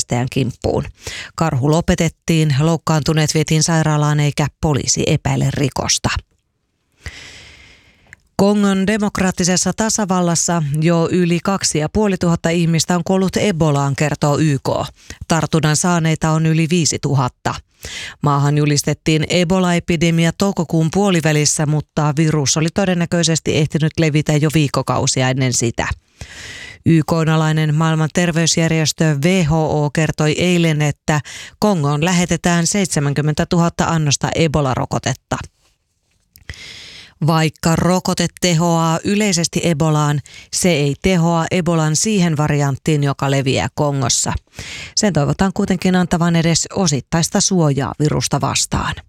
metsästäjän kimppuun. Karhu lopetettiin, loukkaantuneet vietiin sairaalaan eikä poliisi epäile rikosta. Kongon demokraattisessa tasavallassa jo yli 2500 ihmistä on kuollut Ebolaan, kertoo YK. Tartunnan saaneita on yli 5000. Maahan julistettiin Ebola-epidemia toukokuun puolivälissä, mutta virus oli todennäköisesti ehtinyt levitä jo viikkokausia ennen sitä. YK-alainen maailman terveysjärjestö WHO kertoi eilen, että Kongoon lähetetään 70 000 annosta Ebola-rokotetta. Vaikka rokote tehoaa yleisesti Ebolaan, se ei tehoa Ebolan siihen varianttiin, joka leviää Kongossa. Sen toivotaan kuitenkin antavan edes osittaista suojaa virusta vastaan.